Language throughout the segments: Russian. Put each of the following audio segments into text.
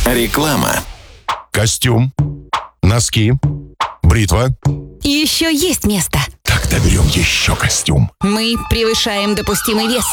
Реклама. Костюм, носки, бритва. И еще есть место. Тогда берем еще костюм. Мы превышаем допустимый вес.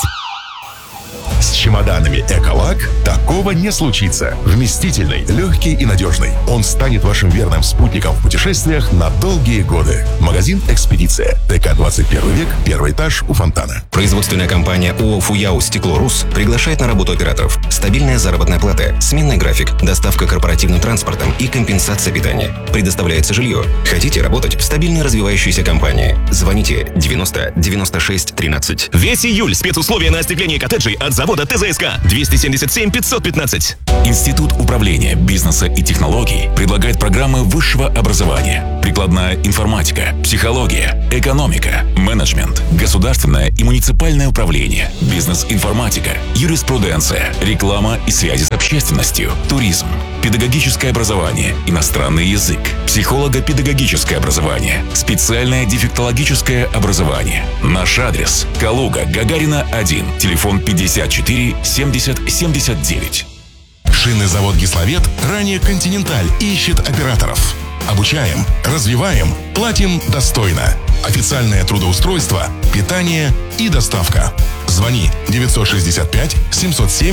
С чемоданами «Эколак» такого не случится. Вместительный, легкий и надежный. Он станет вашим верным спутником в путешествиях на долгие годы. Магазин «Экспедиция». ТК 21 век, 1 этаж у фонтана. Производственная компания ООО «Фуяу Стекло РУС» приглашает на работу операторов. Стабильная заработная плата, сменный график, доставка корпоративным транспортом и компенсация питания. Предоставляется жилье. Хотите работать в стабильной развивающейся компании? Звоните 90 96 13. Весь июль спецусловия на остекление коттеджей от завода ТЗСК 277 515. Институт управления, бизнеса и технологий предлагает программы высшего образования: прикладная информатика, психология, экономика, менеджмент, государственное и муниципальное управление, бизнес-информатика, юриспруденция, реклама и связи с общественностью, туризм, педагогическое образование, иностранный язык, психолого-педагогическое образование, специальное дефектологическое образование. Наш адрес: Калуга, Гагарина, 1, телефон 54 70 79. Шинный завод «Гисловет», ранее «Континенталь», ищет операторов. Обучаем, развиваем, платим достойно. Официальное трудоустройство, питание и доставка. Звони 965 707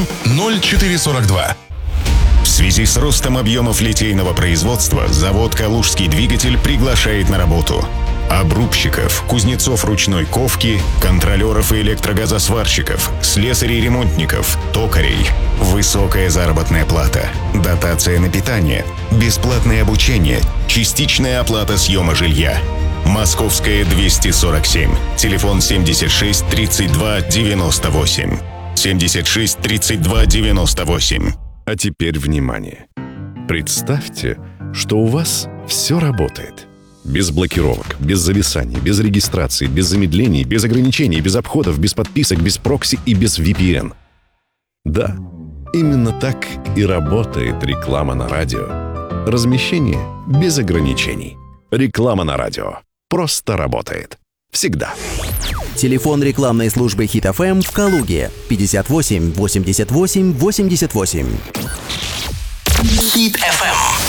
0442. В связи с ростом объемов литейного производства завод «Калужский двигатель» приглашает на работу обрубщиков, кузнецов ручной ковки, контролеров и электрогазосварщиков, слесарей-ремонтников, токарей. Высокая заработная плата, дотация на питание, бесплатное обучение, частичная оплата съема жилья. Московская, 247. Телефон 76 32 98. 76 32 98. А теперь внимание. Представьте, что у вас все работает. Без блокировок, без зависаний, без регистрации, без замедлений, без ограничений, без обходов, без подписок, без прокси и без VPN. Да, именно так и работает реклама на радио. Размещение без ограничений. Реклама на радио просто работает. Всегда. Телефон рекламной службы Хит FM в Калуге 58 88 88. Хит FM.